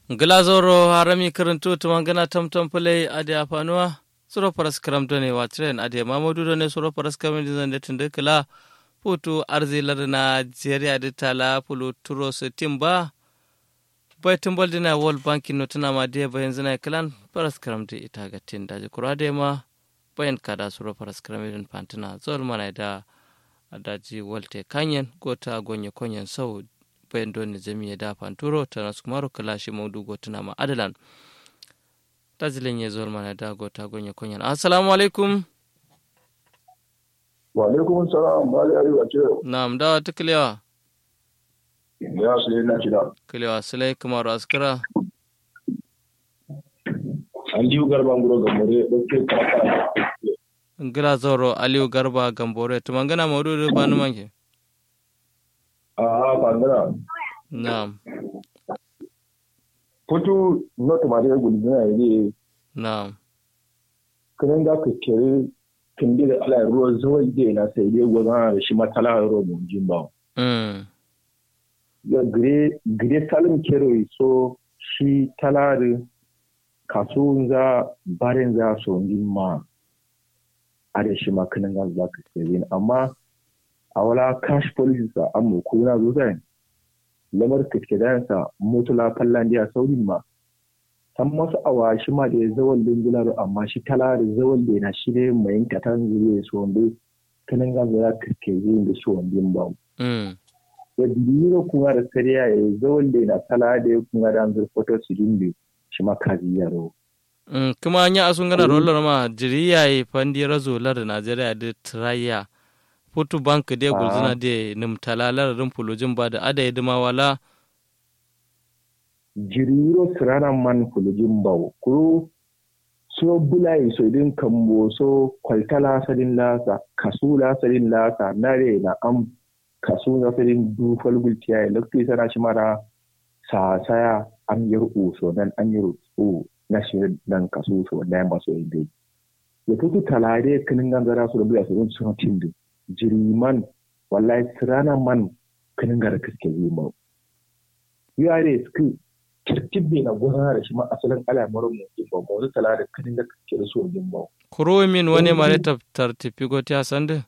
Glazoro harami karantu tumangana tamtam pulai ade afanuwa suro paras karam done watren ade mamudu done suro paras karam dizande tunde kala putu arzilar na Nigeria de tala pulu turo se timba bai tumbal dina World Bank no tuna ma de bayan zina kalan paras karam de ita ga tinda je kurade ma bayan kada suro paras karam din pantina zol mana da adaji wolte kanyen gota gonye konyen sau bayan doni jami'a da fanturo ta nasu kumaro kalashi maudu gotuna ma adalan tazilin ya zuwa mana da gota gonye konyen assalamu alaikum wa alaikum salam ba da yayi wace na'am da ta kilewa ya sai na kida kilewa sulai kumaro askara Aliyu Garba nguro gamore dauke ngira zoro Aliyu Garba gambore tumangana maudu da banu manke pandara na'am putu not ma da gudu na yi na'am kan da kake kindi da ala ruwa zawai da na sai dai gwaza da shi matala ruwa mun jimba ya gre salim kero so shi talari kasuwan za barin za so ma a da shi makanin ga za ka sai amma a wala cash policy sa amma ko na zo zai lamar kitkidansa mutula fallandiya saurin ma san masu awa shi ma da ya zawon dingilar amma shi talari zawon da na shi ne mai katan zuwa su wanda kanan gaza ya kirkiri da su wanda ba ya biyu kuma da sariya ya zawon da na tala da ya kuma da an zurfatar su dinga shi ma kazi yaro kuma an yi asun gana rolar ma jiriya ya fandi razolar da najeriya da traya Putu bank de gulzuna de nim talalar fulujin ba da ada yadima wala jiriro sirana man fulujin ba ko so bulai so din kambo so kwaltala sadin lasa kasula sadin lasa nare na am kasula sadin du falgultiya lokti sana shi mara sa saya am yar so nan an yar na shi nan kasu so nan ba so inde ya putu talare kinin ganzara so da bulai so sun tindi jiriman wallahi sirana man kanin gara kaske yi ma yare su kirkibbe na gona da shi ma asalin al'amuran mu ba mu tala da kanin da kaske da su din ba kuro min wani mare tartifi goti asande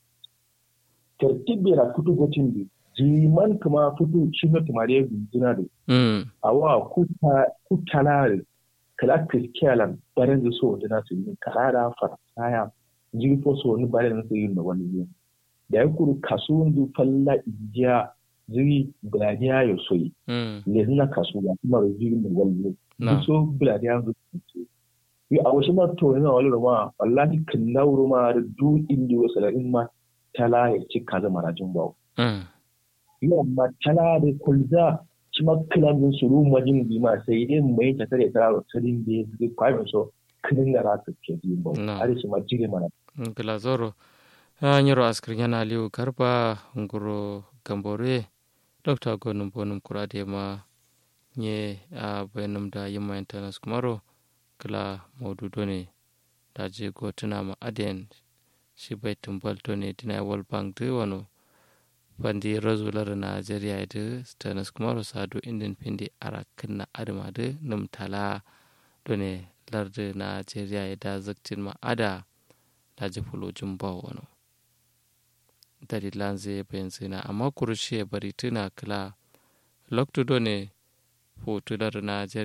kirkibbe na futu gotin di jiriman kuma futu shi na tumare guduna da awa ku talare kala kirkiyalan barin da so da na su yi karara farasaya jirfo so wani bare na sayi da wani yin da ya kuru kasuwan du falla ijiya ziri buladiya ya soyi le na kasuwa kuma da ziri da wani yin so buladiya zu yi a wasu ma to yana wani rama wallahi kan nauro ma da du indi wasu da in ma tala ya ci kaza marajin bawo yi amma tala da kulza shi ma kilan suru majin bi ma sai dai mai ta tare ta sarin da ya zai kwamin so kirin da rata ke biyu ba har shi ma jire mana glazoro nyiro askrinyana Aliyu Garba nguro gambore dr gonum bonum kurade ma nye bayanum da yimma internet kumaro kala maududo ne da je gotuna ma aden shi bai tumbal to ne dina World Bank de wano bandi razular Najeriya de stanas kumaro sadu indin pindi arakin na adama de numtala done larde Najeriya da zaktin ma ada da jifulojin ba wani dalilan zai bayan zina amma kurushe bari tuna kila loktudo ne hotunar Najeriya